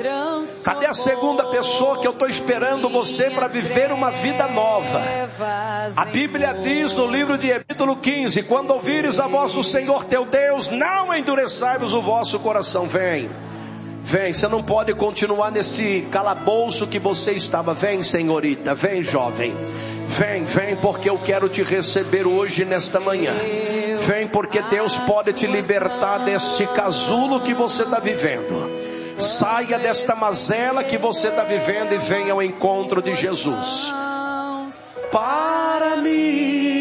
Cadê a segunda pessoa que eu estou esperando você para viver uma vida nova? A Bíblia diz no livro de Êxodo 15: quando ouvires a voz do Senhor teu Deus, não endureçais o vosso coração. Vem, você não pode continuar nesse calabouço que você estava. Vem, senhorita, vem, jovem. Vem, porque eu quero te receber hoje, nesta manhã. Vem, porque Deus pode te libertar deste casulo que você está vivendo. Saia desta mazela que você está vivendo e venha ao encontro de Jesus. Para mim